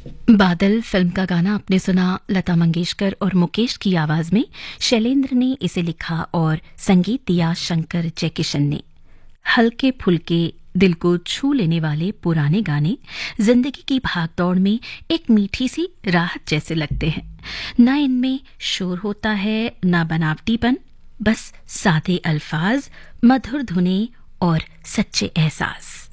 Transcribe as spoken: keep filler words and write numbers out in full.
बादल फिल्म का गाना आपने सुना लता मंगेशकर और मुकेश की आवाज में। शैलेंद्र ने इसे लिखा और संगीत दिया शंकर जयकिशन ने। हल्के फुल्के दिल को छू लेने वाले पुराने गाने जिंदगी की भागदौड़ में एक मीठी सी राहत जैसे लगते हैं। ना इनमें शोर होता है, ना बनावटीपन, बस सादे अल्फाज, मधुर धुनें और सच्चे एहसास।